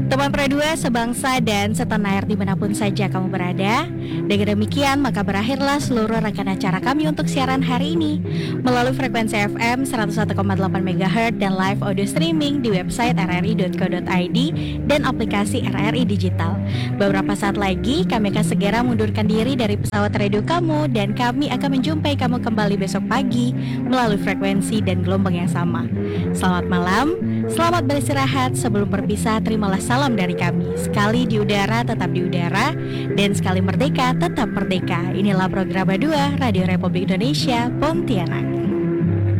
Teman Pro2 sebangsa dan setanah air dimanapun saja kamu berada. Dengan demikian maka berakhirlah seluruh rangkaian acara kami untuk siaran hari ini melalui frekuensi FM 101,8 MHz dan live audio streaming di website rri.co.id dan aplikasi RRI Digital. Beberapa saat lagi kami akan segera mundurkan diri dari pesawat radio kamu dan kami akan menjumpai kamu kembali besok pagi melalui frekuensi dan gelombang yang sama. Selamat malam, selamat beristirahat. Sebelum berpisah, terimalah salam dari kami. Sekali di udara, tetap di udara. Dan sekali merdeka, tetap merdeka. Inilah program 2 Radio Republik Indonesia, Pontianak.